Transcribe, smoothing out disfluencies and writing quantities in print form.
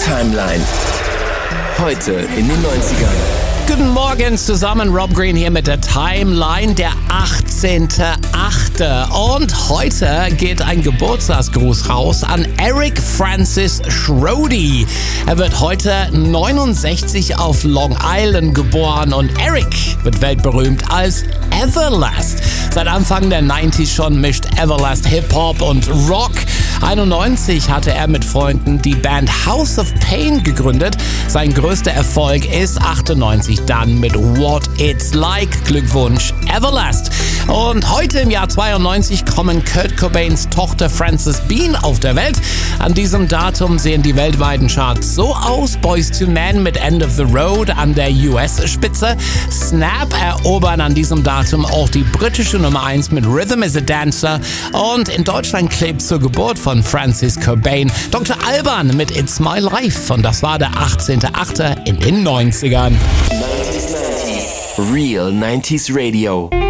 Timeline. Heute in den 90ern. Guten Morgen zusammen, Rob Green hier mit der Timeline, der 18.8. Und heute geht ein Geburtstagsgruß raus an Eric Francis Schrody. Er wird heute 69 auf Long Island geboren und Eric wird weltberühmt als Everlast. Seit Anfang der 90s schon mischt Everlast Hip-Hop und Rock. 91 hatte er mit Freunden die Band House of Pain gegründet. Sein größter Erfolg ist 98 dann mit What It's Like. Glückwunsch, Everlast. Und heute im Jahr 92 kommen Kurt Cobains Tochter Frances Bean auf der Welt. An diesem Datum sehen die weltweiten Charts so aus. Boyz II Men mit End of the Road an der US-Spitze. Snap erobern an diesem Datum auch die britische Nummer 1 mit Rhythm is a Dancer. Und in Deutschland klebt zur Geburt von Francis Cobain Dr. Alban mit It's My Life. Und das war der 18.8. in den 90ern. 90s Real 90s Radio.